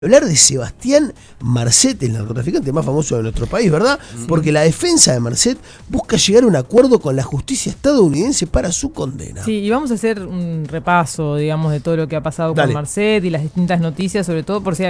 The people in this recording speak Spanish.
Hablar de Sebastián Marcet, el narcotraficante más famoso de nuestro país, ¿verdad? Porque la defensa de Marcet busca llegar a un acuerdo con la justicia estadounidense para su condena. Sí, y vamos a hacer un repaso, digamos, de todo lo que ha pasado con Marcet y las distintas noticias, sobre todo por si hay